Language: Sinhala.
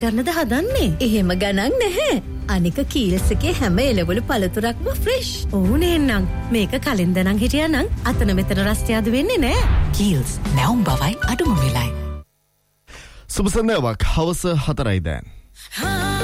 ගන්නද හදන්නේ? එහෙම ගණන් නැහැ. අනික කීල්ස් එකේ හැම එළවලු පළතුරක්ම ෆ්‍රෙෂ්. ඕනේ නම් මේක කලින්ද නම් හිටියානම් අතන මෙතන රස්තියාදු වෙන්නේ නැහැ. කීල්ස් නැවුම් බවයි අඩුම වෙලයි. සුබ සන්ධ්‍යාවක් හවස 4යි දැන්.